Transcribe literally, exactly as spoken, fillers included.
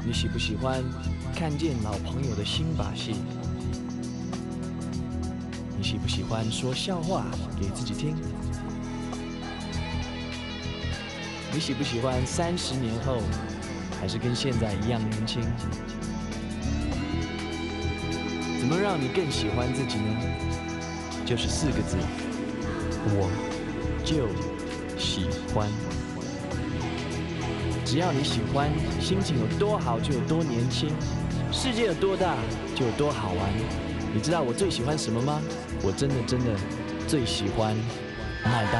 你喜不喜欢看见老朋友的新把戏？你喜不喜欢说笑话给自己听？你喜不喜欢三十年后还是跟现在一样年轻？怎么让你更喜欢自己呢？就是四个字，我就喜欢。只要你喜欢，心情有多好就有多年轻，世界有多大就有多好玩。你知道我最喜欢什么吗？我真的真的最喜欢麦当劳。